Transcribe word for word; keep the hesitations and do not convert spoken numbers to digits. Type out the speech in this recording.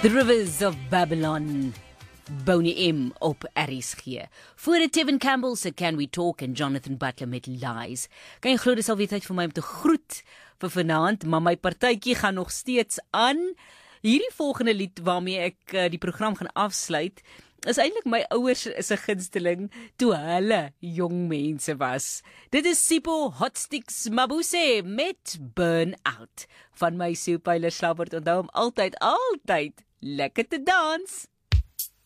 The Rivers of Babylon, Boney M op R S G. Voor het Tevin Campbell se Can We Talk en Jonathan Butler met Lies. Kan jy glo dis al weer tyd vir my om te groet vir vanaand, maar my partytjie gaan nog steeds aan. Hierdie volgende lied waarmee ek uh, die program gaan afsluit, is eintlik my ouers se gunsteling toe hulle jong mense was. Dit is Sipho Hotsticks Mabuse met Burn Out. Van my Sue Pyler Slabbert, onthou om altyd, altyd lekker te dans.